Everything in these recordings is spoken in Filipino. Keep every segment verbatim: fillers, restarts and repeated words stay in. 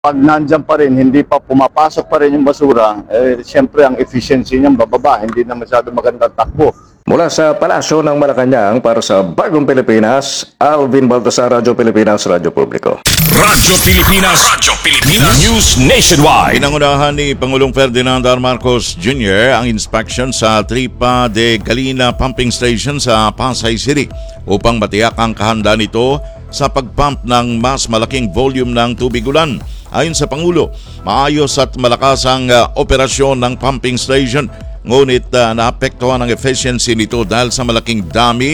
Pag nandiyan pa rin, hindi pa pumapasok pa rin yung basura, eh, siyempre ang efficiency niyan bababa, hindi na masyado magandang takbo. Mula sa Palasyo ng Malacanang para sa Bagong Pilipinas, Alvin Baltasar, Radyo Pilipinas, Radyo Publiko. Radyo Pilipinas, Radyo Pilipinas, News Nationwide. Pinangunahan ni Pangulong Ferdinand R. Marcos Junior ang inspection sa Tripa de Galina Pumping Station sa Pasay City upang matiyak ang kahanda nito sa pagpump ng mas malaking volume ng tubig ulan. Ayon sa Pangulo, maayos at malakas ang uh, operasyon ng pumping station, ngunit uh, naapektuhan ang efficiency nito dahil sa malaking dami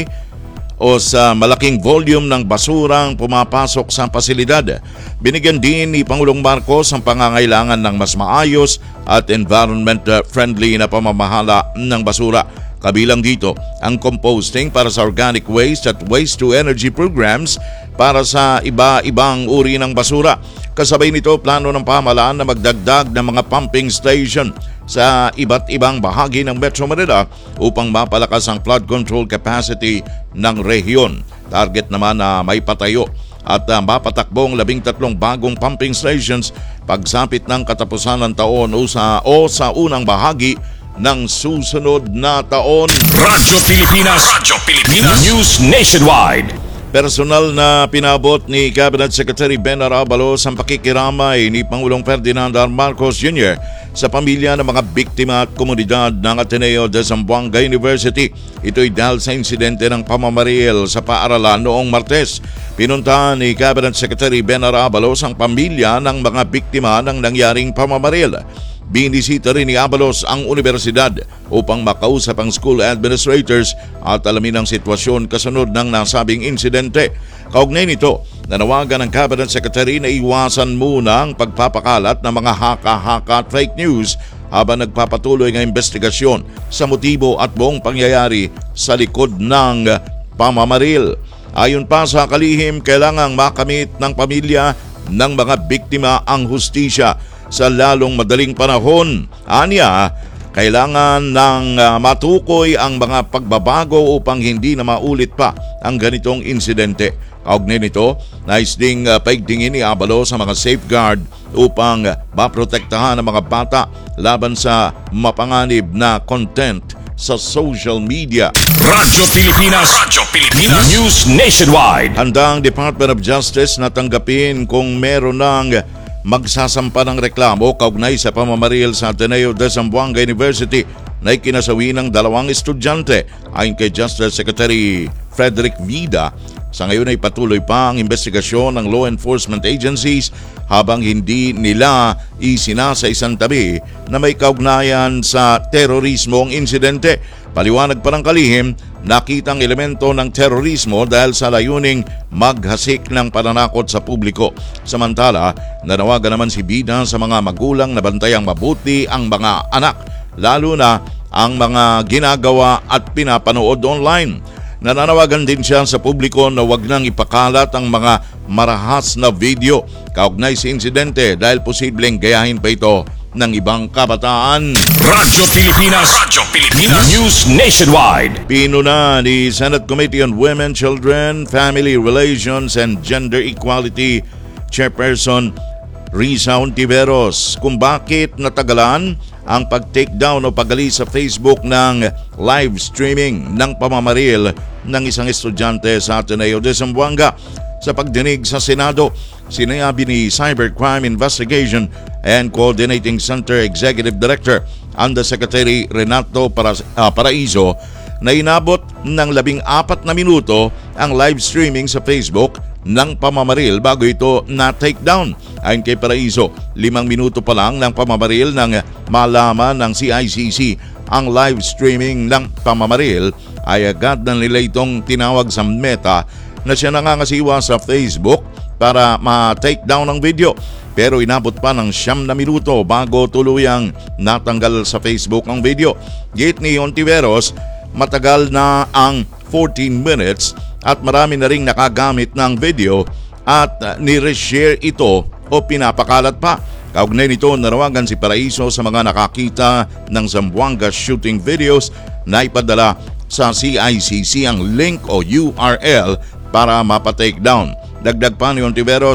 o sa malaking volume ng basurang pumapasok sa pasilidad. Binigyan din ni Pangulong Marcos ang pangangailangan ng mas maayos at environment-friendly na pamamahala ng basura. Kabilang dito ang composting para sa organic waste at waste-to-energy programs para sa iba-ibang uri ng basura. Kasabay nito, plano ng pamahalaan na magdagdag ng mga pumping station sa iba't ibang bahagi ng Metro Manila upang mapalakas ang flood control capacity ng rehiyon. Target naman na may patayo at uh, mapatakbong labing tatlong bagong pumping stations pagsapit ng katapusan ng taon o sa, o sa unang bahagi ng susunod na taon. Radyo Pilipinas, Radyo Pilipinas, News Nationwide. Personal na pinabot ni Cabinet Secretary Ben Arabalos ang pakikiramay ni Pangulong Ferdinand R. Marcos Junior sa pamilya ng mga biktima at komunidad ng Ateneo de Zamboanga University. Ito'y dahil sa insidente ng pamamaril sa paaralan noong Martes. Pinuntahan ni Cabinet Secretary Ben Arabalos ang pamilya ng mga biktima ng nangyaring pamamaril. Binisita rin ni Abalos ang universidad upang makausap ang school administrators at alamin ang sitwasyon kasunod ng nasabing insidente. Kaugnay nito, nanawagan ng Cabinet Secretary na iwasan muna ang pagpapakalat ng mga haka-haka at fake news habang nagpapatuloy ng investigasyon sa motibo at buong pangyayari sa likod ng pamamaril. Ayon pa sa kalihim, kailangang makamit ng pamilya ng mga biktima ang hustisya sa lalong madaling panahon. Anya, kailangan ng uh, matukoy ang mga pagbabago upang hindi na maulit pa ang ganitong insidente. Kaugnay nito, nais ding uh, paigtingin ni Abalos sa mga safeguard upang uh, maprotektahan ang mga bata laban sa mapanganib na content sa social media. Radyo Pilipinas, Radyo Pilipinas, News Nationwide. Handa ang Department of Justice na tanggapin kung meron ng magsasampa ng reklamo kaugnay sa pamamaril sa Ateneo de Zamboanga University na ikinasawi ng dalawang estudyante. Ayon kay Justice Secretary Frederick Vida, sa ngayon ay patuloy pa ang investigasyon ng law enforcement agencies habang hindi nila isinasa-isang tabi na may kaugnayan sa terorismo ang insidente. Paliwanag pa ng kalihim, nakitang elemento ng terorismo dahil sa layuning maghasik ng pananakot sa publiko. Samantala, nanawagan naman si Bida sa mga magulang na bantayang mabuti ang mga anak, lalo na ang mga ginagawa at pinapanood online. Nananawagan din siya sa publiko na wag nang ipakalat ang mga marahas na video kaugnay sa insidente dahil posibleng gayahin pa ito ng ibang kabataan. Radyo Pilipinas, Radyo Pilipinas, News Nationwide. Pinuna ni Senate Committee on Women, Children, Family Relations and Gender Equality Chairperson Risa Ontiveros kung bakit natagalan ang pag-take down o pag-ali sa Facebook ng live streaming ng pamamaril ng isang estudyante sa Ateneo de Zamboanga. Sa pagdinig sa Senado, sinabi ni Cybercrime Investigation and Coordinating Center Executive Director Undersecretary Renato Para, uh, Paraiso na inabot ng labing apat na minuto ang live streaming sa Facebook ng pamamaril bago ito na-take down. Ayon kay Paraiso, limang minuto pa lang ng pamamaril nang malaman ng C I C C ang live streaming ng pamamaril ay agad na nila itong tinawag sa Meta na siya nangangasiwa sa Facebook para ma-take down ang video. Pero inabot pa ng siyam na minuto bago tuluyang natanggal sa Facebook ang video. Git ni Ontiveros, matagal na ang fourteen minutes at marami na ring nakagamit ng video at uh, nire-share ito o pinapakalat pa. Kaugnay nito, nanawagan si Paraiso sa mga nakakita ng Zamboanga shooting videos na ipadala sa C I C C ang link o U R L para mapa-take down. Dagdag pa ni Ontiveros,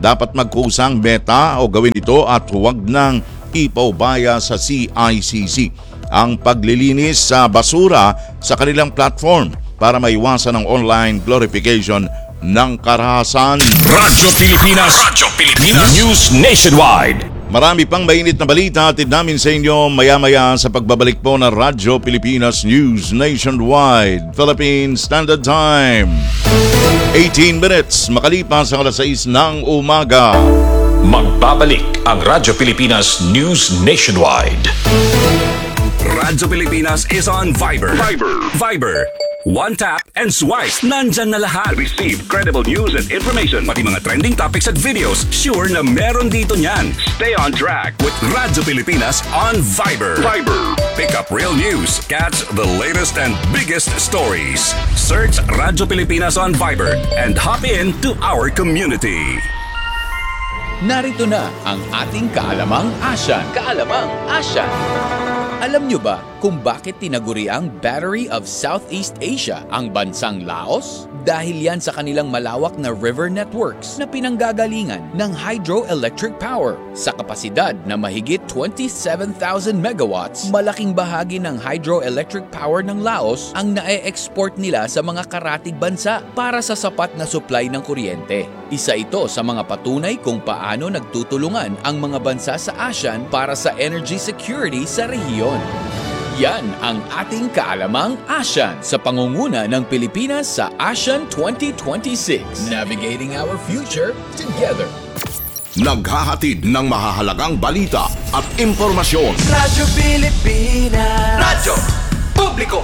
dapat magkusang meta o gawin ito at huwag nang ipaubaya sa C I C C ang paglilinis sa basura sa kanilang platform para maiwasan ang online glorification ng karahasan. Radyo Pilipinas. Radyo Pilipinas. News Nationwide. Marami pang mainit na balita atid namin sa inyo maya-maya sa pagbabalik po ng Radyo Pilipinas News Nationwide, Philippine Standard Time. eighteen minutes makalipas ang alas sais ng umaga. Magbabalik ang Radyo Pilipinas News Nationwide. Radyo Pilipinas is on Viber. Viber. Viber. One tap and swipe. Nandyan na lahat. Receive credible news and information. Pati mga trending topics at videos. Sure na meron dito niyan. Stay on track with Radyo Pilipinas on Viber. Viber. Pick up real news. Catch the latest and biggest stories. Search Radyo Pilipinas on Viber and hop in to our community. Narito na ang ating kaalamang Asyan. Kaalamang Asyan. Alam nyo ba kung bakit tinaguri ang Battery of Southeast Asia ang bansang Laos? Dahil yan sa kanilang malawak na river networks na pinanggagalingan ng hydroelectric power. Sa kapasidad na mahigit twenty-seven thousand megawatts, malaking bahagi ng hydroelectric power ng Laos ang nae-export nila sa mga karatig bansa para sa sapat na supply ng kuryente. Isa ito sa mga patunay kung paano nagtutulungan ang mga bansa sa ASEAN para sa energy security sa rehiyon. Yan ang ating kaalamang ASEAN sa pangunguna ng Pilipinas sa ASEAN twenty twenty-six. Navigating our future together. Naghahatid ng mahahalagang balita at impormasyon. Radyo Pilipinas. Radyo Publiko.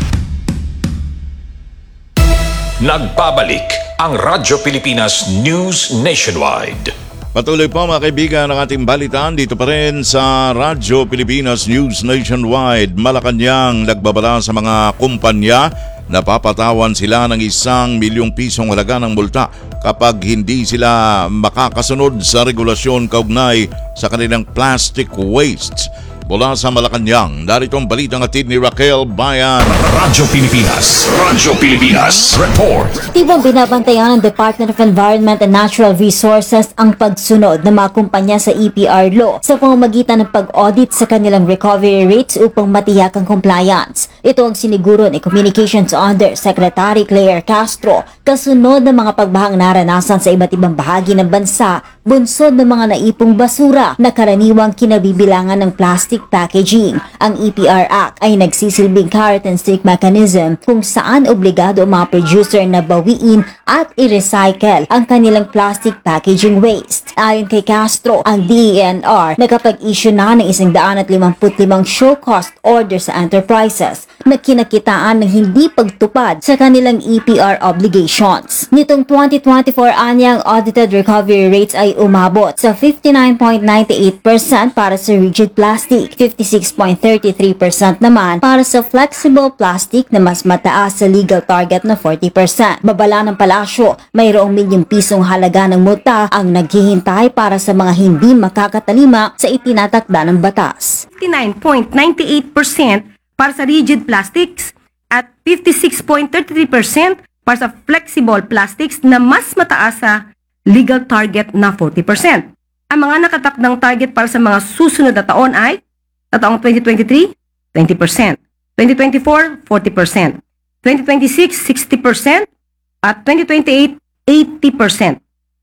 Nagbabalik ang Radyo Pilipinas News Nationwide. Patuloy po mga kaibigan ang ating balitaan dito pa rin sa Radyo Pilipinas News Nationwide. Malacanang nagbabala sa mga kumpanya na papatawan sila ng isang milyong pisong halaga ng multa kapag hindi sila makakasunod sa regulasyon kaugnay sa kanilang plastic waste. Mula sa Malacanang, narito ang balitang atid ni Raquel Bayan. Radyo Pilipinas. Radyo Pilipinas. Report. Tibong binabantayan ng Department of Environment and Natural Resources ang pagsunod ng mga kumpanya sa E P R law sa pamamagitan ng pag-audit sa kanilang recovery rates upang matiyak ang compliance. Ito ang siniguro ni Communications Undersecretary Claire Castro kasunod ng mga pagbahang naranasan sa iba't ibang bahagi ng bansa, bunsod ng mga naipong basura na karaniwang kinabibilangan ng plastic packaging. Ang E P R Act ay nagsisilbing carrot and stick mechanism kung saan obligado ang mga producer na bawiin at i-recycle ang kanilang plastic packaging waste. Ayon kay Castro, ang D E N R nakapag-issue na ng isang daan at limampu't limang show cost order sa enterprises na kinakitaan ng hindi pagtupad sa kanilang E P R obligations. Nitong twenty twenty-four anyang audited recovery rates ay umabot sa fifty-nine point nine eight percent para sa rigid plastic, fifty-six point three three percent naman para sa flexible plastic na mas mataas sa legal target na forty percent. Babala ng palasyo, mayroong milyong pisong halaga ng multa ang naghihintay para sa mga hindi makakatalima sa itinatakda ng batas. fifty-nine point nine eight percent para sa rigid plastics at fifty-six point three three percent para sa flexible plastics na mas mataas sa legal target na forty percent. Ang mga nakatakdang target para sa mga susunod na taon ay sa taong twenty twenty-three, twenty percent, twenty twenty-four, forty percent, twenty twenty-six, sixty percent, at twenty twenty-eight, eighty percent.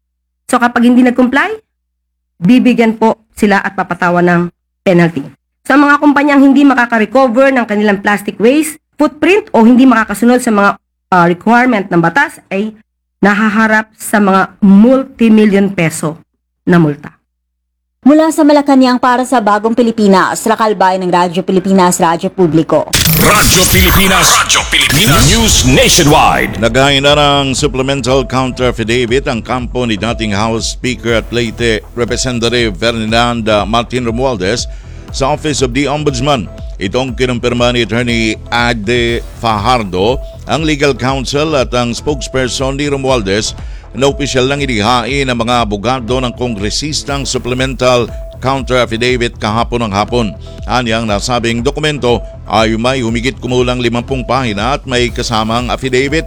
So kapag hindi nag-comply, bibigyan po sila at papatawan ng penalty. Sa mga kumpanyang hindi makaka-recover ng kanilang plastic waste, footprint o hindi makakasunod sa mga uh, requirement ng batas ay nahaharap sa mga multi-million peso na multa. Mula sa Malacanang para sa Bagong Pilipinas, Raquel Bayan ng Radyo Pilipinas, Radyo Publiko. Radyo Pilipinas. Radyo Pilipinas. News Nationwide. Naghain na ng supplemental counter affidavit ang kampo ni dating House Speaker at Leyte Representative Ferdinand Martin Romualdez sa Office of the Ombudsman. Itong kinumpirma ni Attorney Ade Fajardo, ang legal counsel at ang spokesperson ni Romualdez na opisyal lang inihain ng mga abogado ng kongresistang supplemental counter affidavit kahapon ng hapon. Anyang nasabing dokumento ay may humigit kumulang limampung pahina at may kasamang affidavit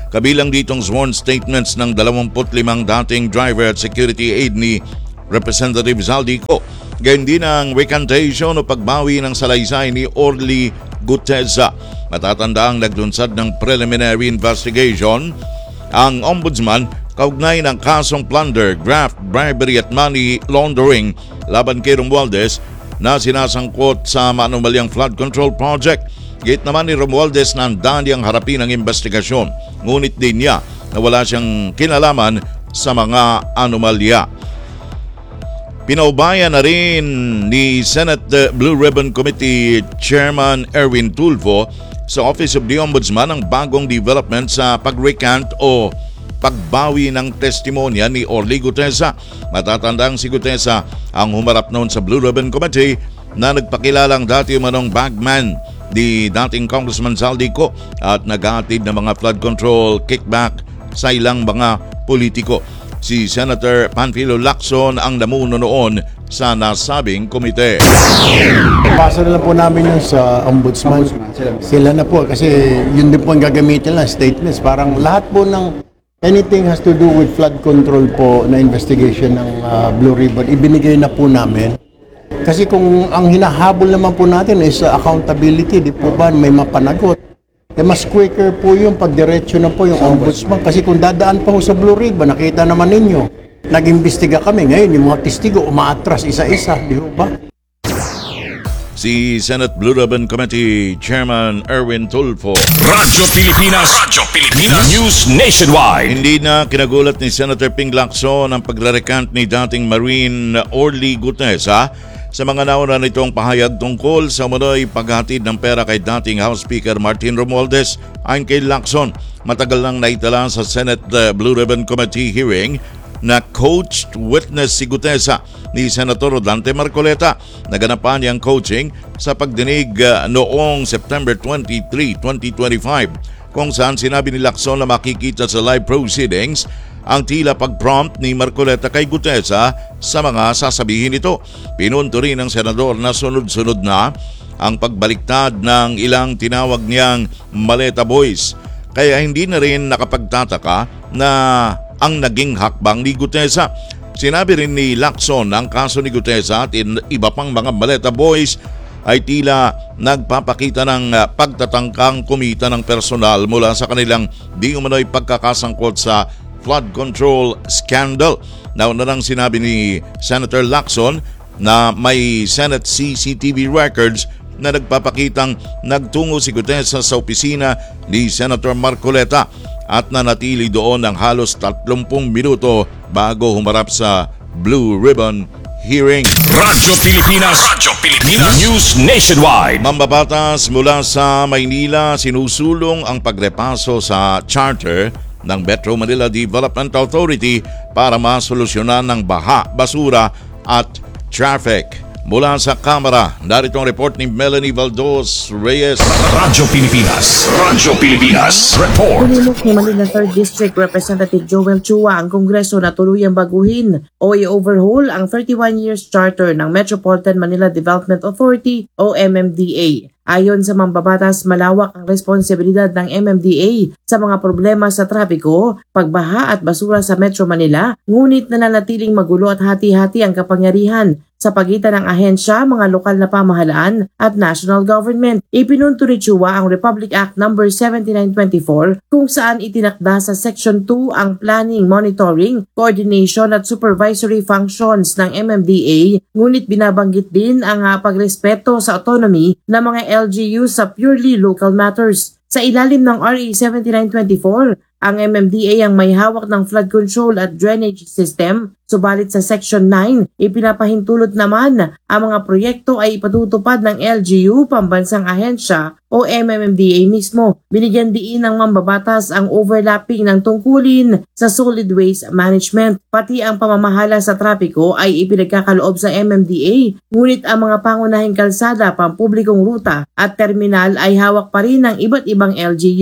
Kabilang ditong sworn statements ng dalawampu't limang dating driver at security aide ni Representative Zaldico. Gayon din ang recantation o pagbawi ng salaysay ni Orly Gutesa. Matatandaang naglunsad ng preliminary investigation ang ombudsman kaugnay ng kasong plunder, graft, bribery at money laundering laban kay Romualdez na sinasangkot sa maanumalyang flood control project. Gate naman ni Romualdez na handa niyang harapin ang investigasyon. Ngunit din niya na wala siyang kinalaman sa mga anomalya. Pinaubaya na rin ni Senate Blue Ribbon Committee Chairman Erwin Tulfo sa Office of the Ombudsman ang bagong development sa pag-recant o pagbawi ng testimonya ni Orly Gutesa. Matatandang si Gutesa ang humarap noon sa Blue Ribbon Committee na nagpakilalang dati umanong bagman ni dating Congressman Zaldico at naghahatid ng mga flood control kickback sa ilang mga politiko. Si Senator Panfilo Lacson ang namuno noon sa nasabing komite. Pasa na lang po namin yun sa ombudsman. Sila na po kasi yun din po ang gagamitin lang, statements. Parang lahat po ng anything has to do with flood control po na investigation ng uh, Blue Ribbon, ibinigay na po namin. Kasi kung ang hinahabol naman po natin is uh, accountability, di po ba may mapanagot. Eh mas quicker po yung pagdiretso na po yung ombudsman. Kasi kung dadaan pa po sa Blue Ribbon, nakita naman ninyo, nag-imbestiga kami. Ngayon, yung mga testigo umaatras isa-isa, di ba? Si Senate Blue Ribbon Committee Chairman Erwin Tulfo. Radyo Pilipinas, Radyo Pilipinas, News Nationwide. Hindi na kinagulat ni Senator Ping Lacson ang pagre-recant ni dating Marine Orly Gutesa sa mga nauna nitong pahayag tungkol sa umano'y paghatid ng pera kay dating House Speaker Martin Romualdez. Ayon kay Lacson, matagal nang naitala sa Senate uh, Blue Ribbon Committee hearing na coached witness si Gutesa ni Senator Rodante Marcoleta. Naganapan niyang coaching sa pagdinig uh, noong September twenty-third, twenty twenty-five kung saan sinabi ni Lacson na makikita sa live proceedings ang tila pag-prompt ni Marcoleta kay Gutesa sa mga sasabihin nito. Pinunto rin ng senador na sunod-sunod na ang pagbaliktad ng ilang tinawag niyang maleta boys. Kaya hindi na rin nakapagtataka na ang naging hakbang ni Gutesa. Sinabi rin ni Lacson ang kaso ni Gutesa at iba pang mga maleta boys ay tila nagpapakita ng pagtatangkang kumita ng personal mula sa kanilang di umano'y pagkakasangkot sa flood control scandal. Nauna nang sinabi ni Senator Lacson na may Senate C C T V records na nagpapakitang nagtungo si Gutesa sa opisina ni Senator Marcoleta at nanatili doon ng halos tatlumpung minuto bago humarap sa Blue Ribbon hearing. Radyo Pilipinas, Radyo Pilipinas, News Nationwide. Mambabatas mula sa Maynila sinusulong ang pagrepaso sa charter ng Metro Manila Development Authority para masolusyonan ng baha, basura at traffic. Mula sa Kamara, narito ang report ni Melanie Valdos Reyes. Radyo Pilipinas, Radyo Pilipinas, report. Pinimok ni Manila third District Representative Joel Chua ang Kongreso na tuluyang baguhin o i-overhaul ang thirty-one years charter ng Metropolitan Manila Development Authority o M M D A. Ayon sa mambabatas, malawak ang responsibilidad ng M M D A sa mga problema sa trapiko, pagbaha at basura sa Metro Manila, ngunit nananatiling magulo at hati-hati ang kapangyarihan sa pagitan ng ahensya, mga lokal na pamahalaan at national government. Ipinunto ni Chua ang Republic Act number seventy-nine twenty-four kung saan itinakda sa Section two ang planning, monitoring, coordination at supervisory functions ng M M D A, ngunit binabanggit din ang uh, pagrespeto sa autonomy ng mga L G U sa purely local matters. Sa ilalim ng R A seventy-nine twenty-four, ang M M D A ang may hawak ng flood control at drainage system, subalit sa Section nine, ipinapahintulot naman ang mga proyekto ay ipatutupad ng L G U, pambansang ahensya o M M D A mismo. Binigyan diin ng mambabatas ang overlapping ng tungkulin sa solid waste management. Pati ang pamamahala sa trapiko ay ipinagkakaloob sa M M D A, ngunit ang mga pangunahing kalsada, pampublikong ruta at terminal ay hawak pa rin ng iba't ibang L G Us.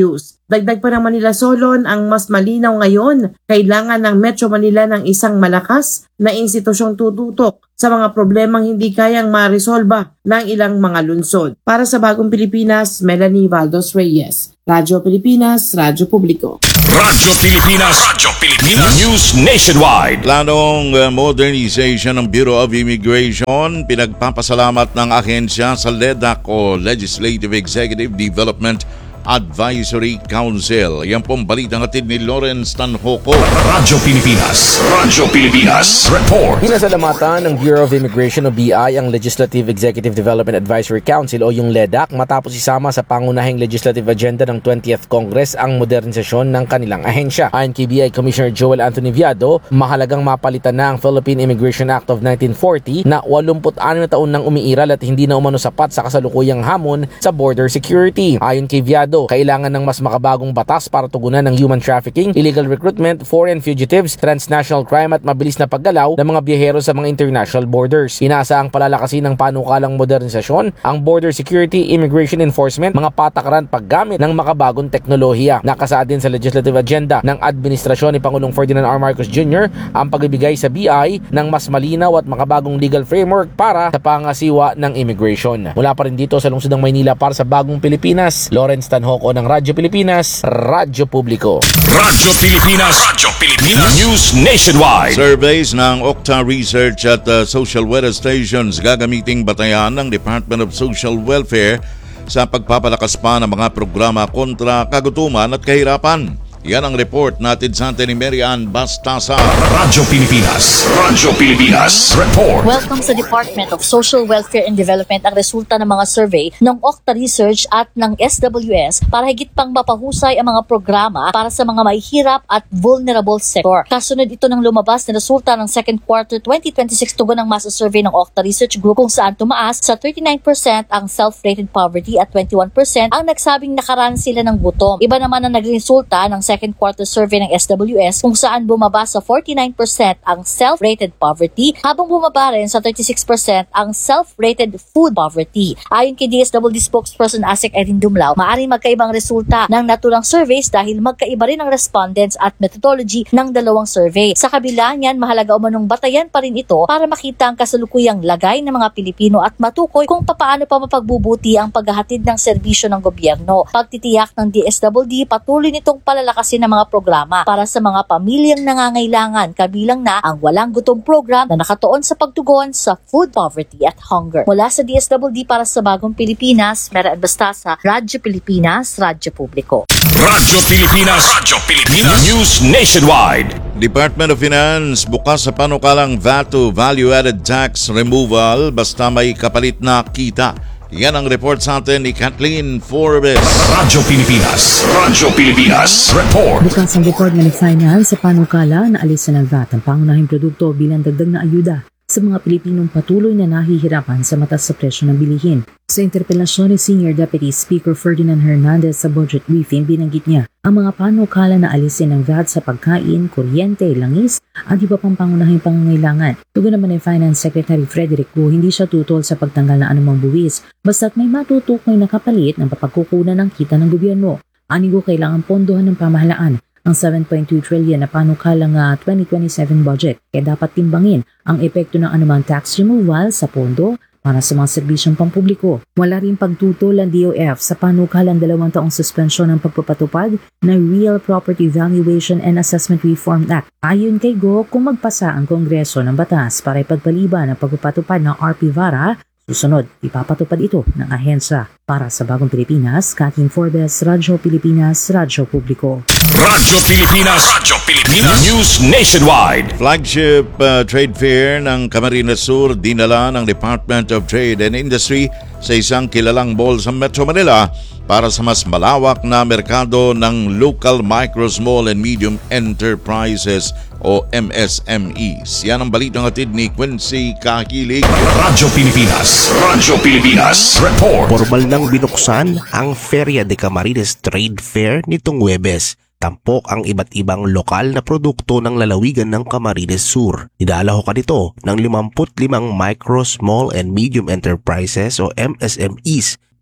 Dagdag pa ng Manila Solon, ang mas malinaw ngayon, kailangan ng Metro Manila ng isang malakas na institusyong tututok sa mga problemang hindi kayang maresolba ng ilang mga lungsod. Para sa Bagong Pilipinas, Melanie Valdos Reyes, Radyo Pilipinas, Radyo Publiko. Radyo Pilipinas, Radyo Pilipinas, News Nationwide. Planong uh, modernization ng Bureau of Immigration, pinagpapasalamat ng ahensya sa LEDAC o Legislative Executive Development Advisory Council. Yan pong balitang atid ni Lawrence Tanhoco. Radyo Pilipinas, Radyo Pilipinas, Report. Pinasalamatan ng Bureau of Immigration o B I ang Legislative Executive Development Advisory Council o yung LEDAC matapos isama sa pangunahing legislative agenda ng twentieth Congress ang modernisasyon ng kanilang ahensya. Ayon kay B I Commissioner Joel Anthony Viado, mahalagang mapalitan na ang Philippine Immigration Act of nineteen forty na eighty-six na taon nang umiiral at hindi na umano sapat sa kasalukuyang hamon sa border security. Ayon kay Viado, kailangan ng mas makabagong batas para tugunan ng human trafficking, illegal recruitment, foreign fugitives, transnational crime at mabilis na paggalaw ng mga biyahero sa mga international borders. Inaasa ang palalakasin ng panukalang modernisasyon, ang border security, immigration enforcement, mga patakaran paggamit ng makabagong teknolohiya. Nakasaad din sa legislative agenda ng administrasyon ni Pangulong Ferdinand R. Marcos Junior ang pagbibigay sa B I ng mas malinaw at makabagong legal framework para sa pangasiwa ng immigration. Mula pa rin dito sa lungsod ng Maynila para sa Bagong Pilipinas, Lawrence Tanhoco ng Radyo Pilipinas, Radyo Publiko. Radyo Pilipinas, Radyo Pilipinas, News Nationwide. Surveys ng Okta Research at uh, Social Weather Stations gagamiting batayan ng Department of Social Welfare sa pagpapalakas pa ng mga programa kontra kagutuman at kahirapan. Yan ang report natin sa atin ni Mary Ann Bastasa. Radyo Pilipinas, Radyo Pilipinas, Report. Welcome sa Department of Social Welfare and Development ang resulta ng mga survey ng Okta Research at ng S W S para higit pang mapahusay ang mga programa para sa mga mahihirap at vulnerable sector. Kasunod ito ng lumabas na resulta ng second quarter twenty twenty-six tugon ng masa survey ng Okta Research Group kung saan tumaas sa thirty-nine percent ang self-rated poverty at twenty-one percent ang nagsabing nakaranas sila ng gutom. Iba naman ang naging resulta ng second quarter survey ng S W S kung saan bumaba sa forty-nine percent ang self-rated poverty habang bumaba rin sa thirty-six percent ang self-rated food poverty. Ayon kay D S W D spokesperson Asik Erin Dumlao, maaaring magkaibang resulta ng naturang surveys dahil magkaiba rin ang respondents at methodology ng dalawang survey. Sa kabila niyan, mahalaga umanong batayan pa rin ito para makita ang kasalukuyang lagay ng mga Pilipino at matukoy kung papaano pa mapagbubuti ang paghahatid ng serbisyo ng gobyerno. Pagtitiyak ng D S W D, patuloy nitong palalakasin ng mga programa para sa mga pamilyang nangangailangan, kabilang na ang Walang Gutom program na nakatuon sa pagtugon sa food poverty at hunger. Mula sa D S W D para sa Bagong Pilipinas, Mera Bastasa, Radyo Pilipinas, Radyo Publiko. Radyo Pilipinas, Radyo Pilipinas, News Nationwide. Department of Finance bukas sa panukalang V A T O, Value Added Tax Removal, basta may kapalit na kita. Yan ang report sa atin ni Kathleen Forbes. Radyo Pilipinas, Radyo Pilipinas, Report. Bukas ang Department of Finance sa panukala na alisan ng V A T ang pangunahing produkto bilang dagdag na ayuda sa mga Pilipinong patuloy na nahihirapan sa mataas sa presyo ng bilihin. Sa interpelasyon ni Senior Deputy Speaker Ferdinand Hernandez sa budget briefing, binanggit niya ang mga panukala na alisin ng V A T sa pagkain, kuryente, langis at iba pang pangunahing pangangailangan. Tugon naman ni Finance Secretary Frederick Go, hindi siya tutol sa pagtanggal ng anumang buwis basta't may matutukoy na kapalit ng papagkukunan ng kita ng gobyerno. Anigo, kailangan pondohan ng pamahalaan ang seven point two trillion na panukalang uh, twenty twenty-seven budget, kaya dapat timbangin ang epekto ng anumang tax removal sa pondo para sa mga serbisyong pampubliko. Wala rin pagtutol ang D O F sa panukalang dalawang taong suspensyon ng pagpapatupad na Real Property Valuation and Assessment Reform Act. Ayon kay Go, kung magpasa ang Kongreso ng batas para ipagpaliban ang pagpapatupad ng R P VARA, susunod, ipapatupad ito ng ahensya. Para sa Bagong Pilipinas, Kathleen Forbes, Radyo Pilipinas, Radyo Publiko. Radyo Pilipinas, Radyo Pilipinas, News Nationwide. Flagship uh, trade fair ng Camarines Sur dinala ng Department of Trade and Industry sa isang kilalang mall sa Metro Manila para sa mas malawak na merkado ng local micro, small and medium enterprises o M S M Es. Yan ang balitang hatid ni Quincy Kahilig. Radyo Pilipinas, Radyo Pilipinas, Report. Formal nang binuksan ang Feria de Camarines Trade Fair nitong Huwebes. Tampok ang iba't ibang lokal na produkto ng lalawigan ng Camarines Sur. Idalaho ka dito ng fifty-five micro, small and medium enterprises o M S M Es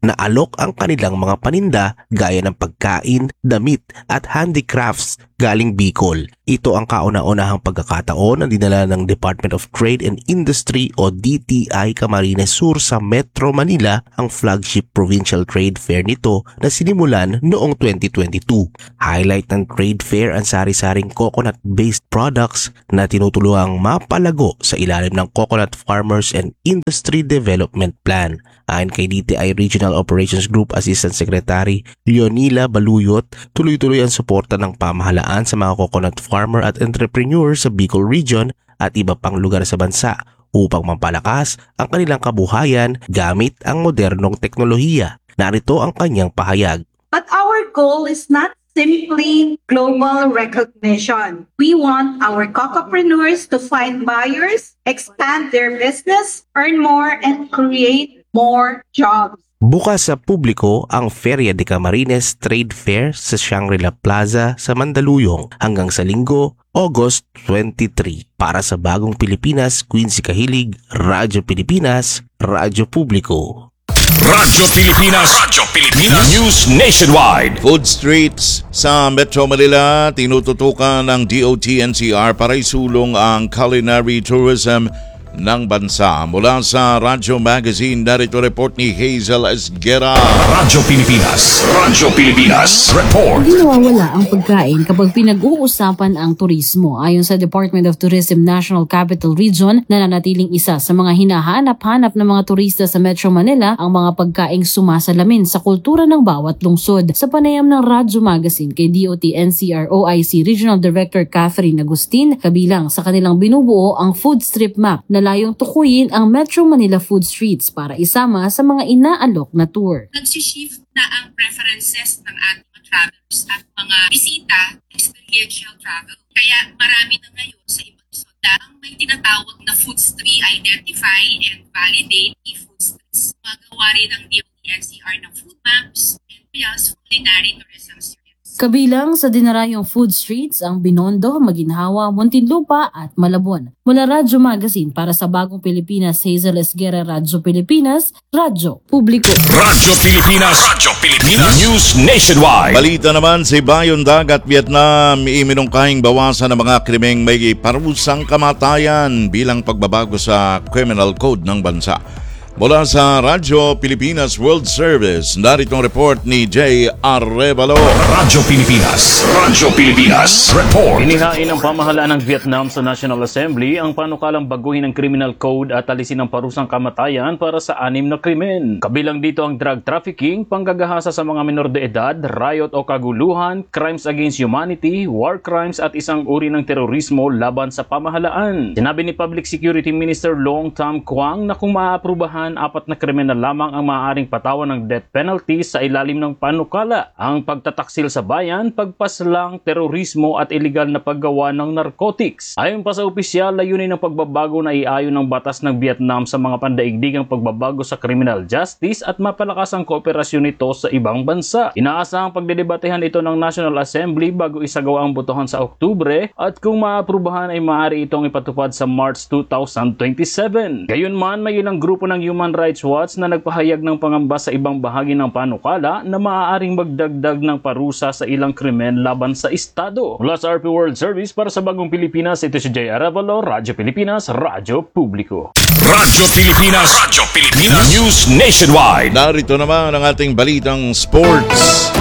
na alok ang kanilang mga paninda gaya ng pagkain, damit at handicrafts galing Bicol. Ito ang kauna-unahang pagkakataon na dinala ng Department of Trade and Industry o D T I Camarines Sur sa Metro Manila ang flagship provincial trade fair nito na sinimulan noong twenty twenty-two. Highlight ng trade fair ang sari-saring coconut-based products na tinutulungang mapalago sa ilalim ng Coconut Farmers and Industry Development Plan. Ayon kay D T I Regional Operations Group Assistant Secretary Leonila Baluyot, tuloy-tuloy ang suporta ng pamahalaan sa mga coconut farmer at entrepreneur sa Bicol Region at iba pang lugar sa bansa upang mampalakas ang kanilang kabuhayan gamit ang modernong teknolohiya. Narito ang kanyang pahayag. But our goal is not simply global recognition. We want our cocopreneurs to find buyers, expand their business, earn more, and create more jobs. Bukas sa publiko ang Feria de Camarines Trade Fair sa Shangri-La Plaza sa Mandaluyong hanggang sa Linggo, August twenty-three. Para sa Bagong Pilipinas, Quincy Kahilig, Radyo Pilipinas, Radyo Publiko. Radyo Pilipinas, Radyo Pilipinas, News Nationwide. Food streets sa Metro Manila, tinututukan ng D O T N C R para isulong ang culinary tourism ng bansa. Mula sa Radyo Magazine, narito report ni Hazel Esguera. Radyo Pilipinas, Radyo Pilipinas, report. Hindi nawawala ang pagkain kapag pinag-uusapan ang turismo. Ayon sa Department of Tourism National Capital Region, nananatiling isa sa mga hinahanap-hanap ng mga turista sa Metro Manila ang mga pagkaing sumasalamin sa kultura ng bawat lungsod. Sa panayam ng Radyo Magazine kay D O T N C R O I C Regional Director Catherine Agustin, kabilang sa kanilang binubuo ang food strip map na layong tukuyin ang Metro Manila food streets para isama sa mga inaalok na tour. Nagsishift na ang preferences ng ating mga travelers at mga bisita, experiential travel. Kaya marami na ngayon sa ibang lungsod ang may tinatawag na food street, identify and validate e-food streets. Magawa rin ng D O T N C R ng food maps and plus culinary tourism series. Kabilang sa dinarayong food streets ang Binondo, Maginhawa, Muntinlupa at Malabon. Mula Radyo Magazine para sa Bagong Pilipinas, Hazel Esguera, Radyo Pilipinas, Radyo Publiko. Radyo Pilipinas, Radyo Pilipinas, News Nationwide. Balita naman sa Bayon Dagat, Vietnam, iminungkahing bawasan ng mga krimeng may parusang kamatayan bilang pagbabago sa criminal code ng bansa. Mula sa Radyo Pilipinas World Service, narito ang report ni Jay Arevalo. Radyo Pilipinas, Radyo Pilipinas, report. Inihain ng pamahalaan ng Vietnam sa National Assembly ang panukalang baguhin ng criminal code at alisin ang parusang kamatayan para sa anim na krimen. Kabilang dito ang drug trafficking, panggagahasa sa mga menor de edad, riot o kaguluhan, crimes against humanity, war crimes at isang uri ng terorismo laban sa pamahalaan. Sinabi ni Public Security Minister Long Tam Quang na kung maaaprubahan apat na krimen na lamang ang maaaring patawan ng death penalty sa ilalim ng panukala. Ang pagtataksil sa bayan, pagpaslang, terorismo at iligal na paggawa ng narcotics. Ayon pa sa opisyal, layunin ng pagbabago na iayon ng batas ng Vietnam sa mga pandaigdigang pagbabago sa criminal justice at mapalakas ang kooperasyon nito sa ibang bansa. Inaasahang pagdedebatehan ito ng National Assembly bago isagawa ang botohan sa Oktubre at kung maaprubahan ay maaari itong ipatupad sa March twenty twenty-seven. Gayunman, may ilang grupo ng Human Rights Watch na nagpahayag ng pangamba sa ibang bahagi ng panukala na maaaring magdagdag ng parusa sa ilang krimen laban sa Estado. Mula sa R P World Service para sa Bagong Pilipinas, ito si Jay Arevalo, Radyo Pilipinas, Radyo Publiko. Radyo Pilipinas, Radyo Pilipinas, News Nationwide. Narito naman ang ating balitang sports.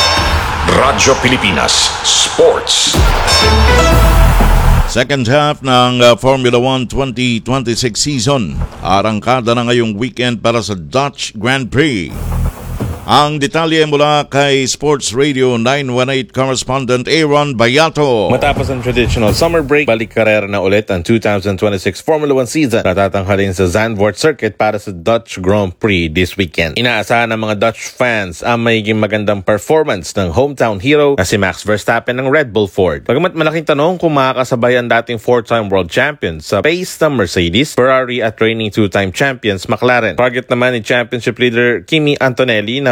Radyo Pilipinas, Sports. Second half ng uh, Formula one twenty twenty-six season. Arangkada na ngayong weekend para sa Dutch Grand Prix. Ang detalye mula kay Sports Radio nine one eight correspondent Aaron Bayato. Matapos ang traditional summer break, balik karera na ulit ang two thousand twenty-six Formula one season na tatanghalin sa Zandvoort Circuit para sa Dutch Grand Prix this weekend. Inaasahan ng mga Dutch fans ang magiging magandang performance ng hometown hero na si Max Verstappen ng Red Bull Ford. Bagamat malaking tanong kung makakasabay ang dating four-time world champion sa pace ng Mercedes, Ferrari at reigning two-time champions McLaren. Target naman ni championship leader Kimi Antonelli na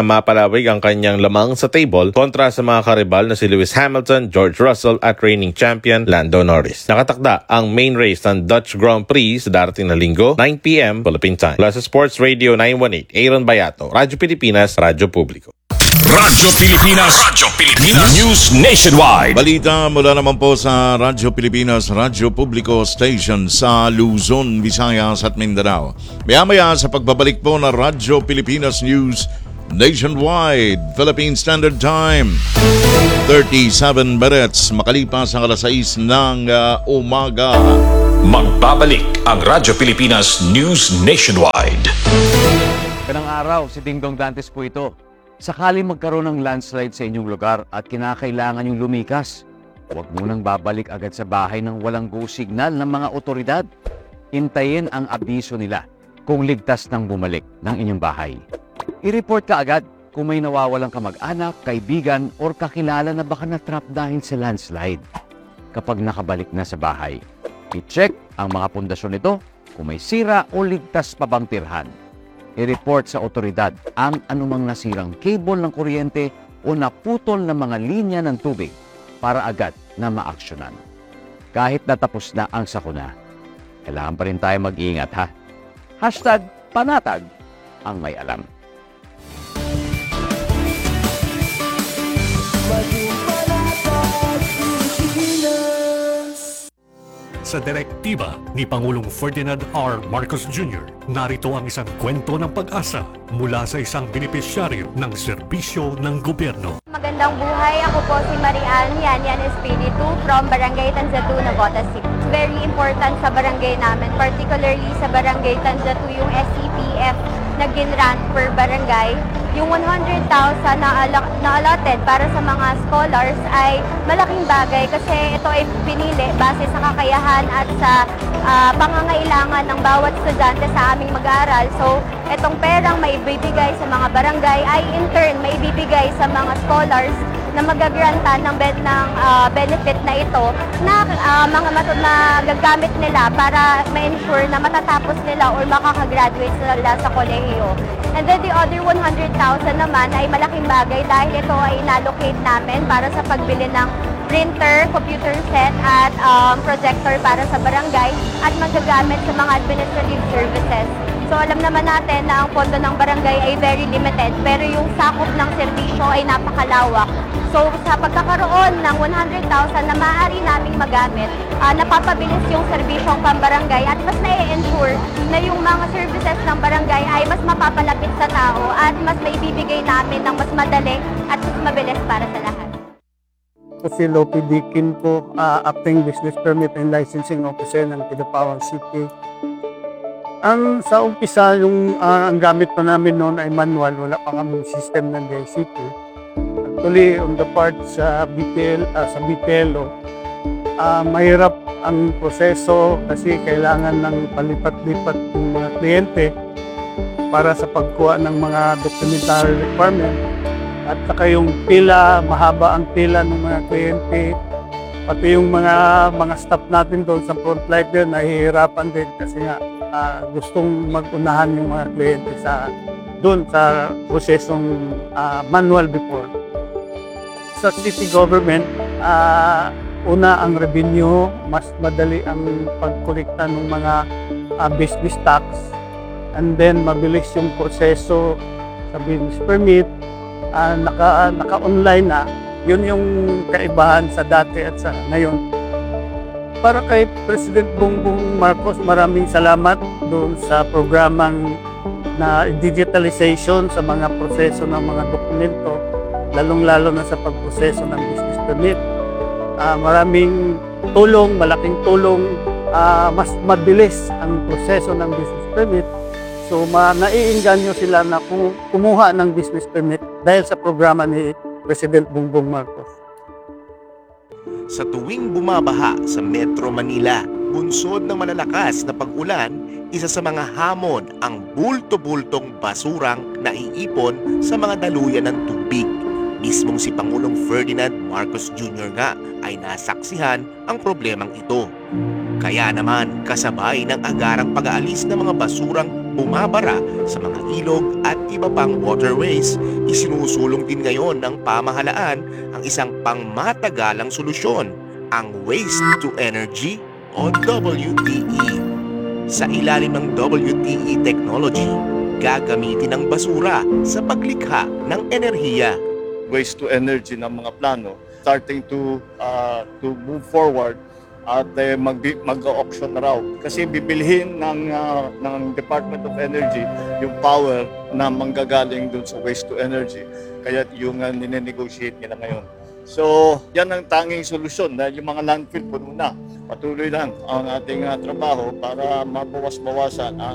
na mapalawig ang kanyang lamang sa table kontra sa mga karibal na si Lewis Hamilton, George Russell at reigning champion Lando Norris. Nakatakda ang main race ng Dutch Grand Prix sa darating na linggo, nine p m Philippine Time. Plus sa Sports Radio nine one eight, Aaron Bayato, Radyo Pilipinas, Radyo Publiko. Radyo Pilipinas, Radyo Pilipinas, News Nationwide. Balita mula naman po sa Radyo Pilipinas, Radyo Publiko Station sa Luzon, Visayas at Mindanao. Maya-maya sa pagbabalik po na Radyo Pilipinas News Nationwide, Philippine Standard Time, thirty-seven minutes makalipas ang alas sais ng uh, umaga. Magbabalik ang Radyo Pilipinas News Nationwide. Ganang araw, si Dingdong Dantes po ito. Sakali magkaroon ng landslide sa inyong lugar at kinakailangan yung lumikas, huwag munang babalik agad sa bahay ng walang go signal ng mga otoridad. Hintayin ang abiso nila kung ligtas nang bumalik ng inyong bahay. I-report ka agad kung may nawawalang kamag-anak, kaibigan, or kakilala na baka na-trap dahil sa landslide. Kapag nakabalik na sa bahay, i-check ang mga pundasyon nito kung may sira o ligtas pa bang tirhan. I-report sa otoridad ang anumang nasirang cable ng kuryente o naputol na mga linya ng tubig para agad na maaksyonan. Kahit natapos na ang sakuna, kailangan pa rin tayo mag-iingat ha. Hashtag panatag ang may alam. Sa direktiba ni Pangulong Ferdinand R. Marcos Junior, narito ang isang kwento ng pag-asa mula sa isang benepisyaryo ng serbisyo ng gobyerno. Magandang buhay, ako po si Marian Yan Espiritu from Barangay Tanzatu, Navotas City. It's very important sa barangay namin, particularly sa Barangay Tanzatu, yung S C P F na ginrant per barangay. Yung one hundred thousand na, na allotted para sa mga scholars ay malaking bagay kasi ito ay pinili base sa kakayahan at sa uh, pangangailangan ng bawat estudyante sa aming mag-aaral. So, itong perang maibibigay sa mga barangay ay in turn maibibigay sa mga scholars na magagrantan ng, ben, ng uh, benefit na ito na uh, mga matod na gagamit nila para ma-ensure na matatapos nila or makakagraduate sila sa kolehiyo. And then the other one hundred thousand naman ay malaking bagay dahil ito ay inallocate namin para sa pagbili ng printer, computer set at um, projector para sa barangay at magagamit sa mga administrative services. So alam naman natin na ang pondo ng barangay ay very limited pero yung sakop ng serbisyo ay napakalawak. So sa pagkakaroon ng one hundred thousand na maaari naming magamit, uh, napapabilis yung serbisyong pambarangay at mas na-ensure na yung mga services ng barangay ay mas mapapalapit sa tao at mas maibibigay namin ng mas madali at mas mabilis para sa lahat. Si Lopi Dikin po, uh, Acting Business Permit and Licensing Officer ng Kidapawan City. Ang sa umpisa, yung uh, ang gamit pa namin noon ay manual, wala pa kami system ng D I C T. Actually, on the part sa B P L, uh, sa B P L O, uh, mahirap ang proseso kasi kailangan ng palipat-lipat ng mga kliyente para sa pagkuha ng mga documentary requirement. At saka yung pila, mahaba ang pila ng mga kliyente. Pati yung mga mga staff natin doon sa frontline din, nahihirapan din kasi nga uh, gustong mag-unahan yung mga kliyente sa doon sa prosesong uh, manual before. Sa city government, uh, una ang revenue, mas madali ang pagkolekta ng mga uh, business tax, and then mabilis yung proseso sa business permit, uh, naka, naka-online na. Yun yung kaibahan sa dati at sa ngayon. Para kay President Bongbong Marcos, maraming salamat doon sa programang na digitalization sa mga proseso ng mga dokumento, lalong-lalo na sa pagproseso ng business permit. Uh, maraming tulong, malaking tulong, uh, mas mabilis ang proseso ng business permit. So, ma naiinganyo sila na kumuha ng business permit dahil sa programa ni President Bongbong Marcos. Sa tuwing bumabaha sa Metro Manila, bunsod ng malalakas na pag-ulan, isa sa mga hamon ang bulto-bultong basurang naiipon sa mga daluyan ng tubig. Mismong si Pangulong Ferdinand Marcos Junior nga ay nasaksihan ang problemang ito. Kaya naman kasabay ng agarang pag-aalis ng mga basurang bumabara sa mga ilog at iba pang waterways. Isinusulong din ngayon ng pamahalaan ang isang pangmatagalang solusyon, ang Waste to Energy o W T E. Sa ilalim ng W T E technology, gagamitin ang basura sa paglikha ng enerhiya. Waste to energy ng mga plano starting to uh, to move forward at uh, mag mag-auction na raw kasi bibilhin ng uh, ng Department of Energy yung power na manggagaling dun sa waste to energy, kaya yung uh, ninenegotiate nila ngayon. So yan ang tanging solusyon dahil yung mga landfill puno na. Patuloy lang ang ating uh, trabaho para mabawas-bawasan ang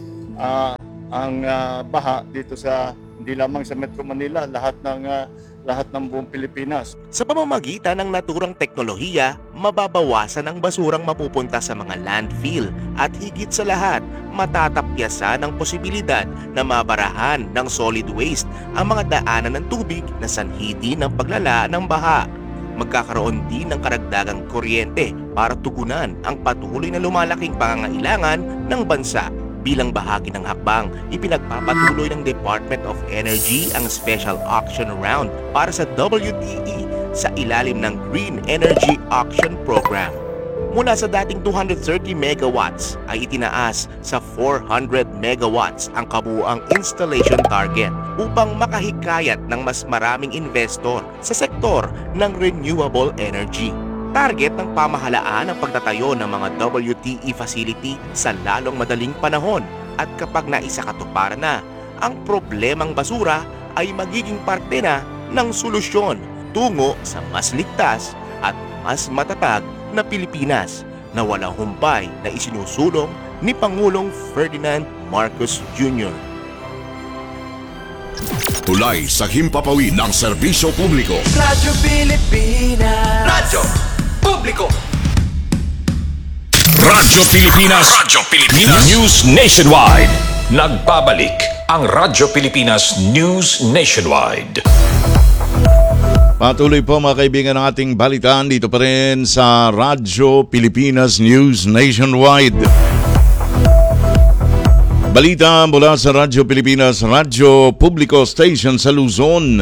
uh, ang uh, baha dito sa hindi lamang sa Metro Manila, lahat ng uh, lahat ng buong Pilipinas. Sa pamamagitan ng naturang teknolohiya, mababawasan ang basurang mapupunta sa mga landfill at higit sa lahat, matatapyasan ang posibilidad na mabarahan ng solid waste ang mga daanan ng tubig na sanhi din ng paglala ng baha. Magkakaroon din ng karagdagang kuryente para tugunan ang patuloy na lumalaking pangangailangan ng bansa. Bilang bahagi ng hakbang, ipinagpapatuloy ng Department of Energy ang special auction round para sa W T E sa ilalim ng Green Energy Auction Program. Mula sa dating two hundred thirty megawatts ay itinaas sa four hundred megawatts ang kabuuang installation target upang makahikayat ng mas maraming investor sa sektor ng renewable energy. Target ng pamahalaan ang pagtatayo ng mga W T E facility sa lalong madaling panahon at kapag naisakatuparan na, ang problemang basura ay magiging parte na ng solusyon tungo sa mas ligtas at mas matatag na Pilipinas na walang humpay na isinusulong ni Pangulong Ferdinand Marcos Junior Tulay sa himpapawid ng serbisyo publiko. Radyo Pilipinas. Radyo Publiko. Radyo Pilipinas. Radyo Pilipinas. News Nationwide. Nagbabalik ang Radyo Pilipinas News Nationwide. Patuloy po mga kaibigan ng ating balitaan dito pa rin sa Radyo Pilipinas News Nationwide. Balita mula sa Radyo Pilipinas, Radyo Publiko Station sa Luzon.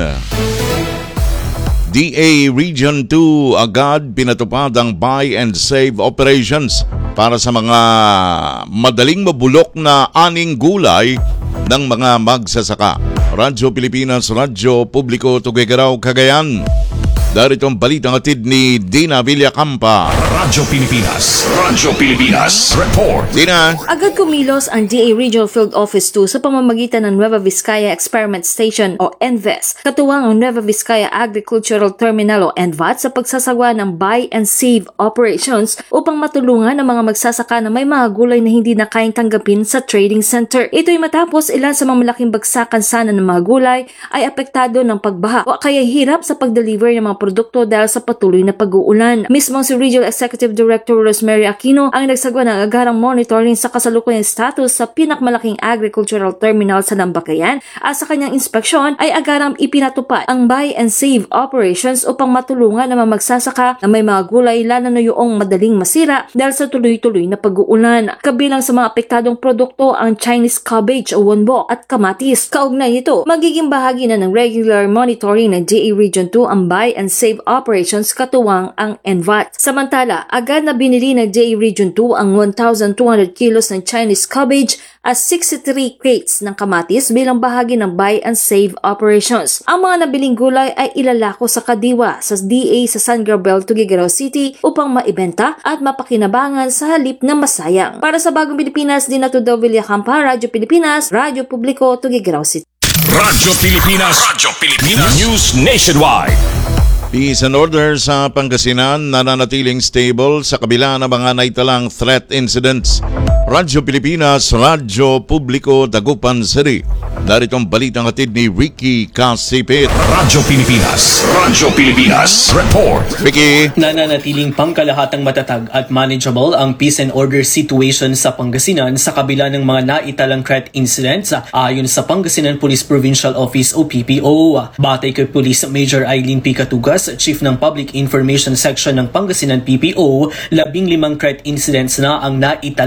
D A Region two agad pinatupad ang buy and save operations para sa mga madaling mabulok na aning gulay ng mga magsasaka. Radyo Pilipinas, Radyo Publiko, Tuguegarao, Cagayan. Darito ang balitang atid ni Dina Villacampa. Radyo Pilipinas. Radyo Pilipinas. Report. Dina. Agad kumilos ang D A Regional Field Office two sa pamamagitan ng Nueva Vizcaya Experiment Station o N V E S, katuwang ang Nueva Vizcaya Agricultural Terminal o N V A T sa pagsasagawa ng buy and save operations upang matulungan ang mga magsasaka na may mga gulay na hindi na kayang tanggapin sa trading center. Ito'y matapos ilan sa mga malaking bagsakan sana ng mga gulay ay apektado ng pagbaha o kaya hirap sa pag-deliver ng mga produkto dahil sa patuloy na pag-uulan. Mismo si Regional Executive Director Rosemary Aquino ang nagsagawa ng agarang monitoring sa kasalukuyang status sa pinakmalaking agricultural terminal sa Lambacayan at sa kanyang inspeksyon ay agarang ipinatupad ang buy and save operations upang matulungan ang mga magsasaka na may mga gulay lalo na yung madaling masira dahil sa tuloy-tuloy na pag-uulan. Kabilang sa mga apektadong produkto ang Chinese cabbage o wonbok at kamatis. Kaugnay nito, magiging bahagi na ng regular monitoring ng D A Region two ang buy and save operations katuwang ang N V A T. Samantala, agad na binili ng D A Region two ang one thousand two hundred kilos ng Chinese cabbage at sixty-three crates ng kamatis bilang bahagi ng buy and save operations. Ang mga nabiling gulay ay ilalako sa kadiwa sa D A sa San Gabriel, Tuguegarao City upang maibenta at mapakinabangan sa halip na masayang. Para sa Bagong Pilipinas, Dina Tudaw Villacampa, Radyo Pilipinas, Radyo Publiko, Tuguegarao City. Radyo Pilipinas. Radyo Pilipinas. News Nationwide. Peace and order sa Pangasinan nananatiling stable sa kabila ng mga naitalang threat incidents. Radyo Pilipinas, Radyo Publiko, Dagupan City. Narito ang balitang hatid ni Ricky Casipit. Radyo Pilipinas, Radyo Pilipinas, Report. Ricky. Nananatiling pangkalahatang matatag at manageable ang peace and order situation sa Pangasinan sa kabila ng mga naitalang threat incidents ayon sa Pangasinan Police Provincial Office o P P O. Batay kay Police Major Eileen P. Catugas, Chief ng Public Information Section ng Pangasinan P P O, labing limang threat incidents na ang naitala ngayong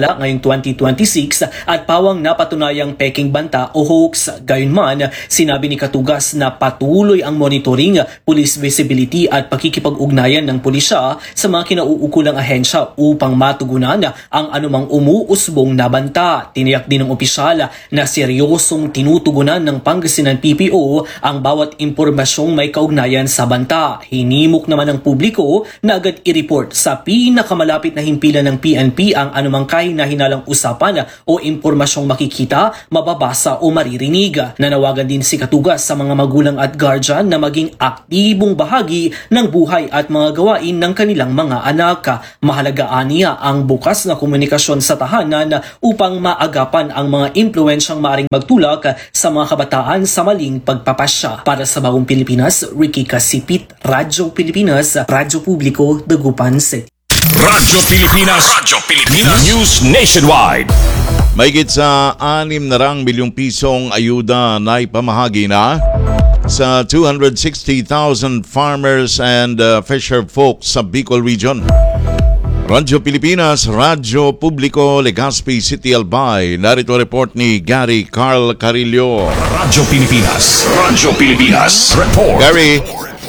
twenty twenty-six at pawang napatunayang peking banta o hoax. Gayunman, sinabi ni Katugas na patuloy ang monitoring, police visibility at pakikipag-ugnayan ng pulisya sa mga kinauukulang ahensya upang matugunan ang anumang umuusbong na banta. Tiniyak din ng opisyal na seryosong tinutugunan ng Pangasinan P P O ang bawat impormasyong may kaugnayan sa banta. Hinimok naman ng publiko na agad i-report sa pinakamalapit na himpilan ng P N P ang anumang kahina-hinalang usapan o impormasyong makikita, mababasa o maririnig. Nanawagan din si Katugas sa mga magulang at guardian na maging aktibong bahagi ng buhay at mga gawain ng kanilang mga anak. Mahalaga aniya ang bukas na komunikasyon sa tahanan upang maagapan ang mga impluensyang maaring magtulak sa mga kabataan sa maling pagpapasya. Para sa Bagong Pilipinas, Ricky Kasipit, Radyo Pilipinas, Radyo Publiko, Dagupan City. Radyo Pilipinas, Radyo Pilipinas, News Nationwide. Mahigit sa anim na rang milyong pisong ayuda na ipamahagi na sa two hundred sixty thousand farmers and uh, fisher folks sa Bicol Region. Radyo Pilipinas, Radyo Publiko, Legazpi City, Albay. Narito report ni Gary Carl Carillo. Radyo Pilipinas, Radyo Pilipinas, report. Gary.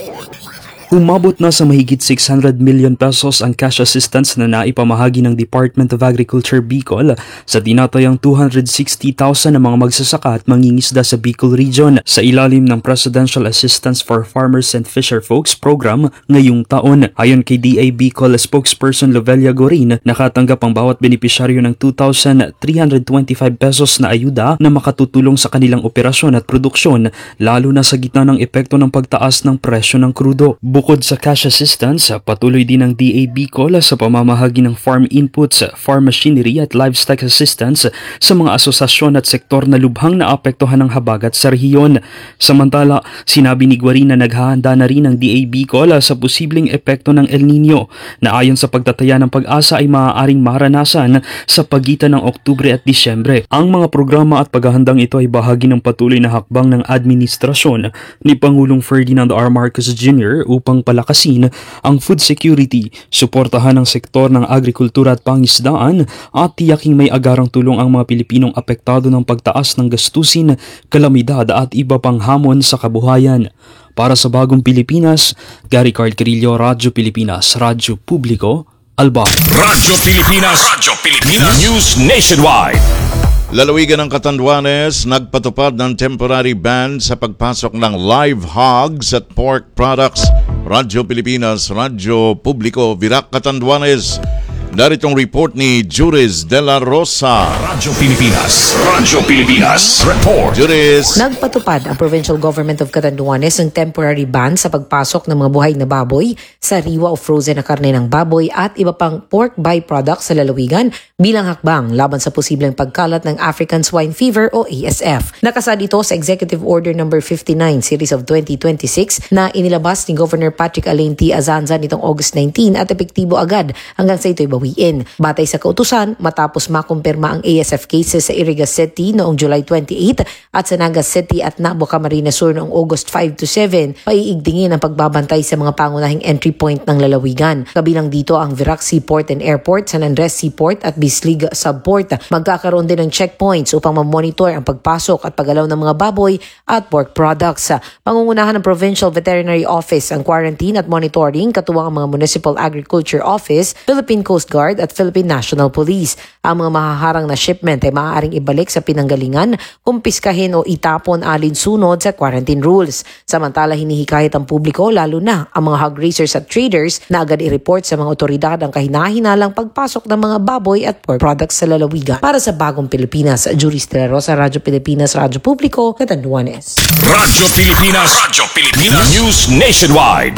Umabot na sa mahigit six hundred million pesos ang cash assistance na naipamahagi ng Department of Agriculture Bicol sa tinatayang two hundred sixty thousand na mga magsasaka at mangingisda sa Bicol Region sa ilalim ng Presidential Assistance for Farmers and Fisher Folks Program ngayong taon. Ayon kay D A Bicol spokesperson Lovelia Gorin, nakatanggap ang bawat benepisyaryo ng two thousand three hundred twenty-five pesos na ayuda na makatutulong sa kanilang operasyon at produksyon, lalo na sa gitna ng epekto ng pagtaas ng presyo ng krudo. Bukod sa cash assistance, patuloy din ang D A Bicol sa pamamahagi ng farm inputs, farm machinery at livestock assistance sa mga asosasyon at sektor na lubhang naapektuhan ng habagat sa rehiyon. Samantala, sinabi ni Guarin na naghahanda na rin ang D A Bicol sa posibleng epekto ng El Nino na ayon sa pagtataya ng Pag-asa ay maaaring maranasan sa pagitan ng Oktubre at Disyembre. Ang mga programa at paghahandang ito ay bahagi ng patuloy na hakbang ng administrasyon ni Pangulong Ferdinand R. Marcos Junior upang palakasin ang food security, suportahan ang sektor ng agrikultura at pangisdaan at tiyaking may agarang tulong ang mga Pilipinong apektado ng pagtaas ng gastusin, kalamidad at iba pang hamon sa kabuhayan. Para sa Bagong Pilipinas, Gary Carl Carillo, Radyo Pilipinas, Radyo Publiko, Albay. Radyo Pilipinas, Radyo Pilipinas, News Nationwide. Lalawigan ng Catanduanes nagpatupad ng temporary ban sa pagpasok ng live hogs at pork products. Radyo Pilipinas, Radyo Publiko, Virac, Catanduanes. Naritong report ni Juris de la Rosa. Radyo Pilipinas, Radyo Pilipinas, report. Juris. Nagpatupad ang Provincial Government of Catanduanes ng temporary ban sa pagpasok ng mga buhay na baboy, sariwa o frozen na karne ng baboy at iba pang pork byproducts sa lalawigan bilang hakbang laban sa posibleng pagkalat ng African Swine Fever o A S F. Nakasad ito sa Executive Order number fifty-nine Series of twenty twenty-six na inilabas ni Governor Patrick Alain T. Azanza nitong August nineteen at epektibo agad hanggang sa ito'y bawiin. Batay sa kautusan, matapos makumpirma ang A S F cases sa Iriga City noong July twenty-eight at sa Naga City at Nabo Camarines Sur noong August five to seven, paiigdingin ang pagbabantay sa mga pangunahing entry point ng lalawigan. Kabilang dito ang Virac Seaport and Airport, San Andres Seaport at Bislig Subport. Magkakaroon din ng checkpoints upang mamonitor ang pagpasok at paggalaw ng mga baboy at pork products. Pangungunahan ng Provincial Veterinary Office ang quarantine at monitoring, katuwang ang mga Municipal Agriculture Office, Philippine Coast Guard at Philippine National Police. Ang mga mahaharang na shipment ay maaaring ibalik sa pinanggalingan, kumpiskahin o itapon alinsunod sa quarantine rules. Samantala, hinihikayat ang publiko, lalo na ang mga hog raisers at traders, na agad i-report sa mga otoridad ang kahina-hinalang pagpasok ng mga baboy at pork products sa lalawigan. Para sa Bagong Pilipinas, Juris de la Rosa, Radyo Pilipinas, Radyo Publiko, Catanduanes. Radyo Pilipinas, Radyo Pilipinas, News Nationwide.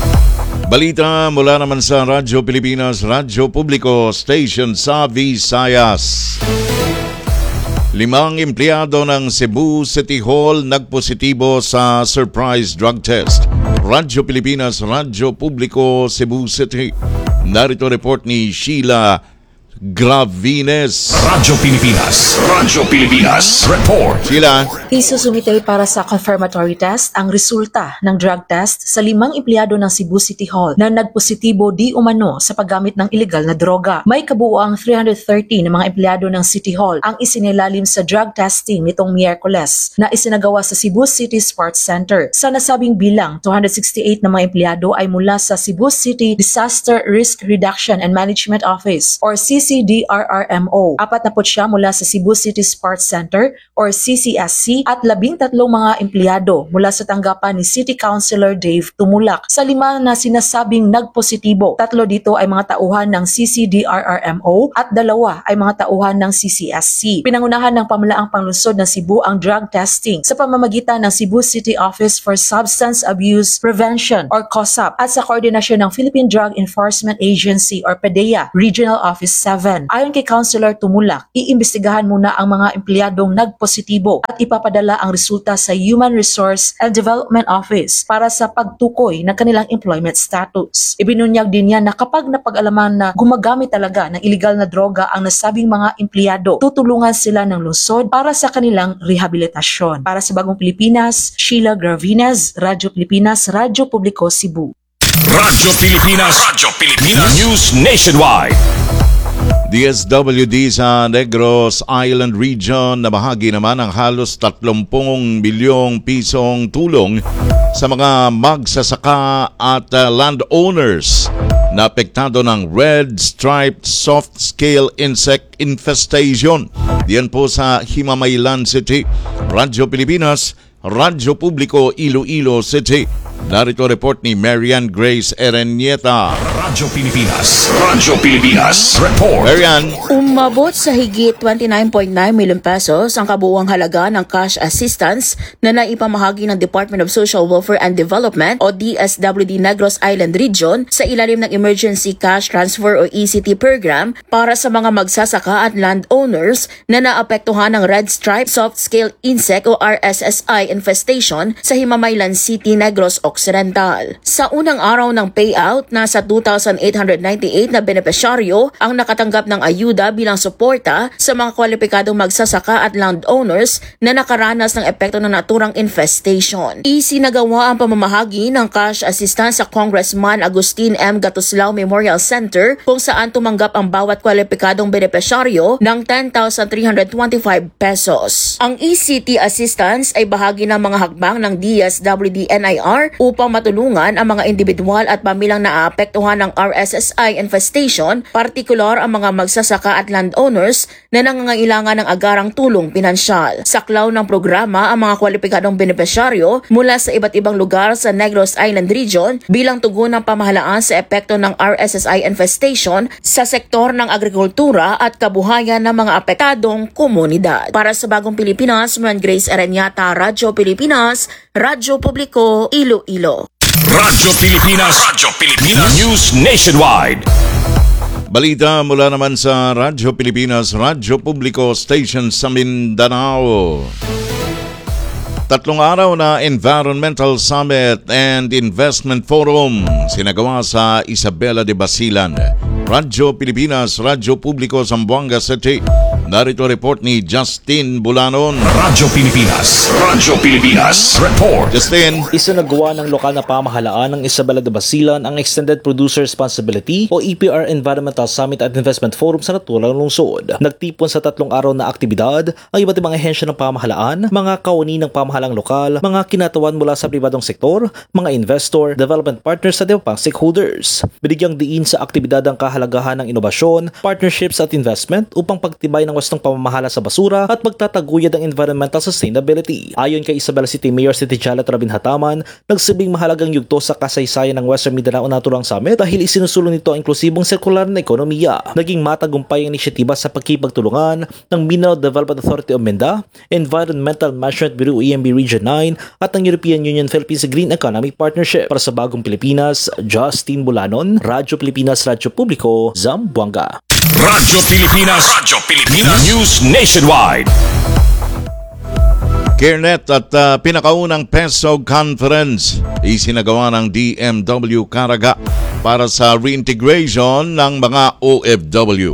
Balita mula naman sa Radyo Pilipinas, Radyo Publiko, Station sa Visayas. Limang empleyado ng Cebu City Hall nagpositibo sa surprise drug test. Radyo Pilipinas, Radyo Publiko, Cebu City. Narito report ni Sheila Gravines. Radyo Pilipinas. Radyo Pilipinas. Report. Sila. Isusumite para sa confirmatory test ang resulta ng drug test sa limang empleyado ng Cebu City Hall na nagpositibo di umano sa paggamit ng ilegal na droga. May kabuuang three hundred thirty na mga empleyado ng City Hall ang isinilalim sa drug testing nitong Miyerkules na isinagawa sa Cebu City Sports Center. Sa nasabing bilang, two hundred sixty-eight na mga empleyado ay mula sa Cebu City Disaster Risk Reduction and Management Office or C C D R R M O. Apat na po siya mula sa Cebu City Sports Center or C C S C at labing tatlong mga empleyado mula sa tanggapan ni City Councilor Dave Tumulak. Sa lima na sinasabing nagpositibo, tatlo dito ay mga tauhan ng C C D R R M O at dalawa ay mga tauhan ng C C S C. Pinangunahan ng Pamalaang Panglungsod ng Cebu ang drug testing sa pamamagitan ng Cebu City Office for Substance Abuse Prevention or COSAP at sa koordinasyon ng Philippine Drug Enforcement Agency or PDEA Regional Office seven. Ayon kay Councilor Tumulak, iimbestigahan muna ang mga empleyadong nagpositibo at ipapadala ang resulta sa Human Resource and Development Office para sa pagtukoy ng kanilang employment status. Ibinunyag din niya na kapag napag-alaman na gumagamit talaga ng illegal na droga ang nasabing mga empleyado, tutulungan sila ng lungsod para sa kanilang rehabilitasyon. Para sa Bagong Pilipinas, Sheila Gravines, Radyo Pilipinas, Radyo Publiko, Cebu. Radyo Pilipinas. Radyo Pilipinas. News Nationwide. D S W D sa Negros Island Region na bahagi naman ang halos tatlumpung bilyong pisong tulong sa mga magsasaka at uh, landowners na apektado ng red striped soft scale insect infestation. Diyan po sa Himamaylan City. Radyo Pilipinas, Radyo Publiko, Iloilo City. Narito report ni Marian Grace Erenieta. Radyo Pilipinas. Radyo Pilipinas. Report. Marian. Umabot sa higit twenty-nine point nine million pesos ang kabuuang halaga ng cash assistance na naipamahagi ng Department of Social Welfare and Development o D S W D Negros Island Region sa ilalim ng Emergency Cash Transfer o E C T program para sa mga magsasaka at landowners na naapektuhan ng red stripe soft scale insect o R S S I infestation sa Himamaylan City, Negros Occidental. Sa unang araw ng payout, nasa two thousand eight hundred ninety-eight na benepisyaryo ang nakatanggap ng ayuda bilang suporta sa mga kwalipikadong magsasaka at landowners na nakaranas ng epekto ng naturang infestation. Isinagawa ang pamamahagi ng cash assistance sa Congressman Agustin M. Gatuslao Memorial Center kung saan tumanggap ang bawat kwalipikadong benepisyaryo ng ten thousand three hundred twenty-five pesos. Ang E C T assistance ay bahagi ng mga hakbang ng D S W D N I R upang matulungan ang mga individual at pamilyang naapektuhan ng R S S I infestation, partikular ang mga magsasaka at landowners na nangangailangan ng agarang tulong pinansyal. Saklaw ng programa ang mga kwalipikadong benepisyaryo mula sa iba't ibang lugar sa Negros Island Region bilang tugon ng pamahalaan sa epekto ng R S S I infestation sa sektor ng agrikultura at kabuhayan ng mga apektadong komunidad. Para sa Bagong Pilipinas, Marian Grace Erenieta, Radyo Pilipinas, Radyo Publiko, Iloilo. Radyo Pilipinas. Radyo Pilipinas. News Nationwide. Balita mula naman sa Radyo Pilipinas, Radyo Publiko Station sa Mindanao. Tatlong araw na Environmental Summit and Investment Forum sinagawa sa Isabela de Basilan. Radyo Pilipinas, Radyo Publiko, Zamboanga City. Narito report ni Justin Bulanon. Radyo Pilipinas. Radyo Pilipinas. Report. Justin. Isinagawa ng lokal na pamahalaan ng Isabela de Basilan ang Extended Producer Responsibility o E P R Environmental Summit at Investment Forum sa naturang lungsod. Nagtipon sa tatlong araw na aktibidad ang iba't ibang ahensya ng pamahalaan, mga kawani ng pamahalang lokal, mga kinatawan mula sa pribadong sektor, mga investor, development partners at iba pang stakeholders. Binigyang diin sa aktibidad ang kahalagahan ng inobasyon, partnerships at investment upang pagtibay ng wastong pamamahala sa basura at magtataguyod ang environmental sustainability. Ayon kay Isabela City Mayor City Jalet Rabin Hataman, nagsibing mahalagang yugto sa kasaysayan ng Western Mindanao Naturang Summit dahil isinusulong nito ang inklusibong sirkular na ekonomiya. Naging matagumpay ang inisyatiba sa pagkipagtulungan ng Mineral Development Authority of Minda, Environmental Management Bureau E M B Region nine at ang European Union Philippines Green Economic Partnership. Para sa Bagong Pilipinas, Justin Bulanon, Radyo Pilipinas, Radyo Publiko, Zamboanga. Radyo Pilipinas. Radyo Pilipinas. News Nationwide. CareNet at uh, pinakaunang PESOG Conference isinagawa ng D M W Caraga para sa reintegration ng mga O F W.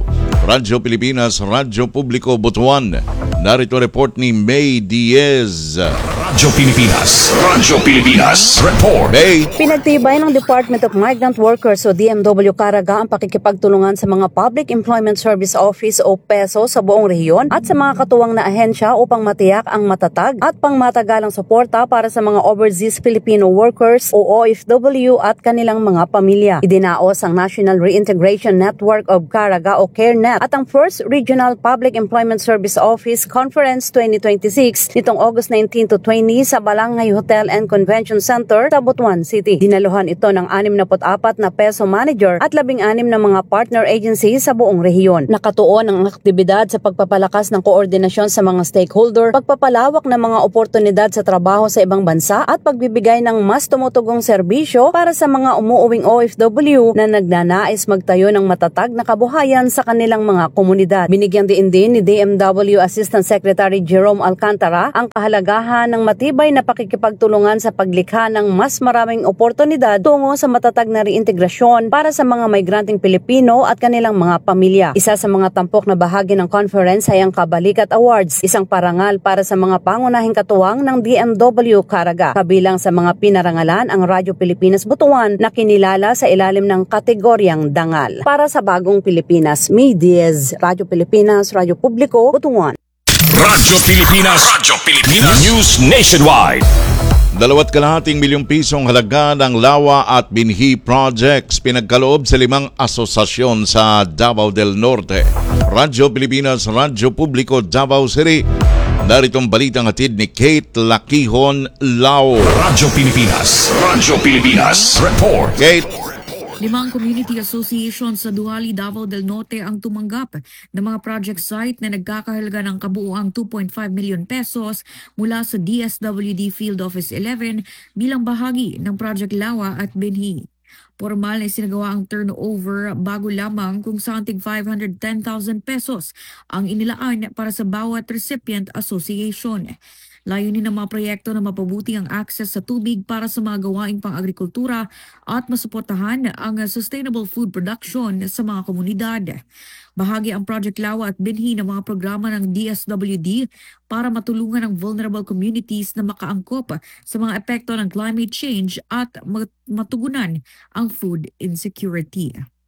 Radyo Pilipinas, Radyo Publiko, Butuan. Narito report ni May Diaz. Radyo Pilipinas, Radyo Pilipinas, report. May. Pinagtibay ng Department of Migrant Workers o D M W Caraga ang pakikipagtulungan sa mga Public Employment Service Office o PESO sa buong rehiyon at sa mga katuwang na ahensya upang matiyak ang matatag at pangmatagalang suporta para sa mga overseas Filipino workers o O F W at kanilang mga pamilya. Idinaos ang National Reintegration Network of Caraga o CareNet at ang First Regional Public Employment Service Office Conference twenty twenty-six nitong August nineteen to twenty sa Balangay Hotel and Convention Center sa Butuan City. Dinaluhan ito ng anim na apat na PESO manager at labing anim na mga partner agencies sa buong rehiyon. Nakatuon ang aktibidad sa pagpapalakas ng koordinasyon sa mga stakeholder, pagpapalawak ng mga oportunidad sa trabaho sa ibang bansa at pagbibigay ng mas tumutugong serbisyo para sa mga umuuwing O F W na nagnanais magtayo ng matatag na kabuhayan sa kanilang mga komunidad. Binigyang diin din ni D M W Assistant Secretary Jerome Alcantara ang kahalagahan ng matibay na pakikipagtulungan sa paglikha ng mas maraming oportunidad tungo sa matatag na reintegrasyon para sa mga migranteng Pilipino at kanilang mga pamilya. Isa sa mga tampok na bahagi ng conference ay ang Kabalikat Awards, isang parangal para sa mga pangunahing katuwang ng D M W Caraga. Kabilang sa mga pinarangalan ang Radyo Pilipinas Butuan na kinilala sa ilalim ng kategoryang dangal. Para sa Bagong Pilipinas, May Diaz, Radyo Pilipinas, Radyo Publiko, Butuan. Radyo Pilipinas, Radyo Pilipinas, News Nationwide. Dalawat kalahating milyong pisong halaga ng Lawa at Binhi projects pinagkaloob sa limang asosasyon sa Davao del Norte. Radyo Pilipinas, Radyo Publiko, Davao City. Naritong balitang hatid ni Kate Lakihon Lao. Radyo Pilipinas, Radyo Pilipinas, report. Kate. Limang community associations sa Duali, Davao del Norte ang tumanggap ng mga project site na nagkakahalaga ng kabuuang two point five million pesos mula sa D S W D Field Office eleven bilang bahagi ng Project Lawa at Binhi. Formal na isinagawa ang turnover bago lamang kung saan tig five hundred ten thousand pesos ang inilaan para sa bawat recipient association. Layunin ng mga proyekto na mapabuti ang access sa tubig para sa mga gawaing pang-agrikultura at masuportahan ang sustainable food production sa mga komunidad. Bahagi ang Project Lawa at Binhi ng mga programa ng D S W D para matulungan ang vulnerable communities na makaangkop sa mga epekto ng climate change at matugunan ang food insecurity.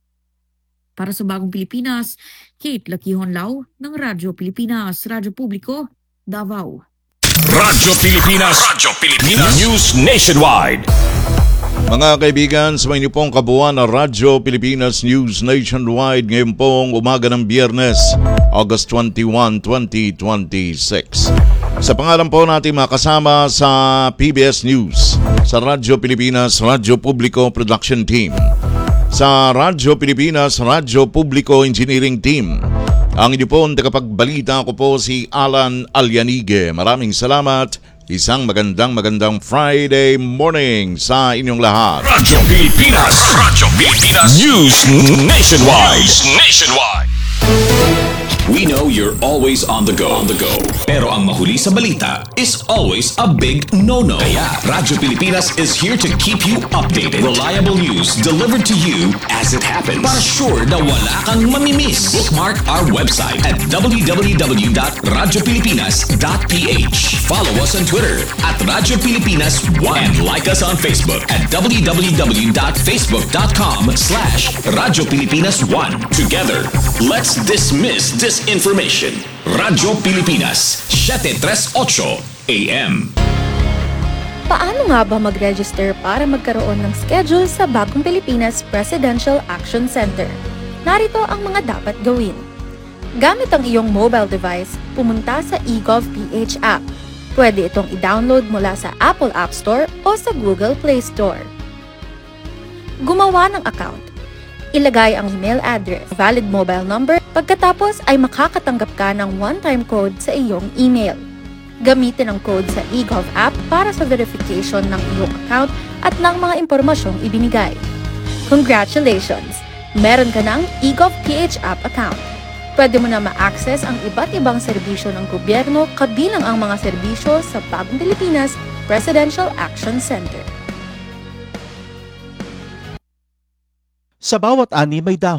Para sa Bagong Pilipinas, Kate Lakihon Lao ng Radyo Pilipinas, Radyo Publiko, Davao. Radyo Pilipinas, Radyo Pilipinas, News Nationwide. Mga kaibigan, sa inyo pong kabuuan ng Radyo Pilipinas News Nationwide ngayon pong umaga ng Biyernes, August twenty-first, twenty twenty-six. Sa pangalan po natin makasama sa P B S News, sa Radyo Pilipinas, Radyo Publiko Production Team, sa Radyo Pilipinas, Radyo Publiko Engineering Team. Ang inyo po ang tagapagbalita ko po si Alan Alyanige. Maraming salamat. Isang magandang magandang Friday morning sa inyong lahat. Radyo Pilipinas, Radyo Pilipinas, News Nationwide. News Nationwide. We know you're always on the go. On the go. Pero ang mahuli sa balita is always a big no-no. Kaya Radyo Pilipinas is here to keep you updated. Reliable news delivered to you as it happens. Para sure na wala kang mamimiss. Bookmark our website at w w w dot radyo pilipinas dot p h. Follow us on Twitter at Radyo Pilipinas one and like us on Facebook at w w w dot facebook dot com slash Radyo Pilipinas one. Together, let's dismiss this information. Radyo Pilipinas, seven thirty-eight A M. Paano nga ba mag-register para magkaroon ng schedule sa Bagong Pilipinas Presidential Action Center? Narito ang mga dapat gawin. Gamit ang iyong mobile device, pumunta sa eGovPH app. Pwede itong i-download mula sa Apple App Store o sa Google Play Store. Gumawa ng account. Ilagay ang email address, valid mobile number, pagkatapos ay makakatanggap ka ng one-time code sa iyong email. Gamitin ang code sa eGov app para sa verification ng iyong account at ng mga impormasyong ibinigay. Congratulations! Meron ka ng eGovPH app account. Pwede mo na ma-access ang iba't ibang serbisyo ng gobyerno kabilang ang mga serbisyo sa Bagong Pilipinas Presidential Action Center. Sa bawat ani may dahon,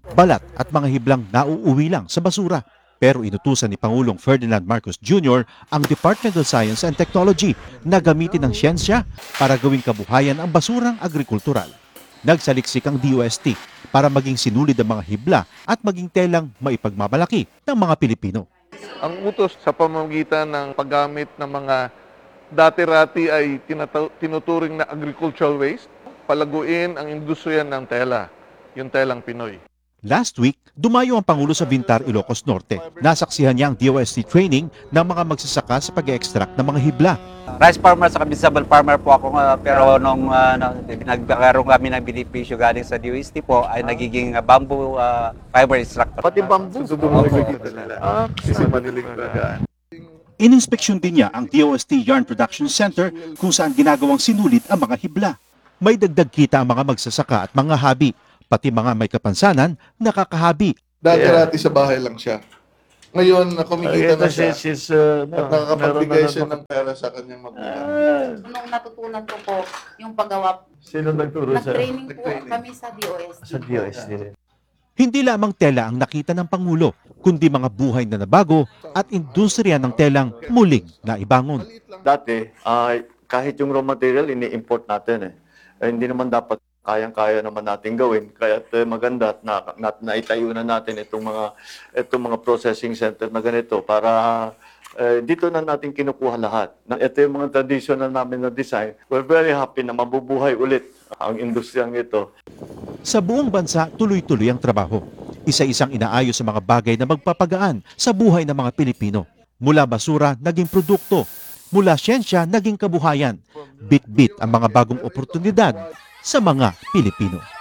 balat at mga hiblang nauuwi lang sa basura. Pero inutusan ni Pangulong Ferdinand Marcos Junior ang Department of Science and Technology na gamitin ang siyensya para gawing kabuhayan ang basurang agrikultural. Nagsaliksik ang D O S T para maging sinulid ang mga hibla at maging telang maipagmamalaki ng mga Pilipino. Ang utos sa pamamagitan ng paggamit ng mga dati-rati ay tinata- tinuturing na agricultural waste, palaguin ang industriya ng tela, yung telang Pinoy. Last week, dumayo ang Pangulo sa Vintar, Ilocos Norte. Nasaksihan niya ang D O S T training ng mga magsasaka sa pag-extract ng mga hibla. Rice farmer sa vegetable farmer po ako, uh, pero nung uh, nagkaroon kami ng benepisyo galing sa D O S T po ay nagiging uh, bamboo uh, fiber extractor. Pati bamboo? Ah, kasi madilig na. Ininspeksyon din niya ang D O S T Yarn Production Center kung saan ginagawang sinulid ang mga hibla. May dagdag kita ang mga magsasaka at mga habi, pati mga may kapansanan, nakakahabi. Dati-rati sa bahay lang siya. Ngayon, kumikita na siya. She's, uh, At nakakapagbigay siya ng pera sa kanyang magulang. Nung natutunan ko po yung paggawa, Sino nagturo sa... nag-training po kami sa D O S T. Sa D O S T rin. Hindi lamang tela ang nakita ng Pangulo, kundi mga buhay na nabago at industriya ng telang muling naibangon. Dati, uh, kahit yung raw material, ini-import natin eh. Eh, hindi naman dapat kayang-kaya naman natin gawin. Kaya uh, maganda at na, na, naitayo na natin itong mga, itong mga processing center na ganito para uh, dito na natin kinukuha lahat. Ito yung mga traditional namin na design. We're very happy na mabubuhay ulit ang industriyang ito. Sa buong bansa, tuloy-tuloy ang trabaho. Isa-isang inaayos sa mga bagay na magpapagaan sa buhay ng mga Pilipino. Mula basura, naging produkto. Mula siyensya, naging kabuhayan. Bit-bit ang mga bagong oportunidad sa mga Pilipino.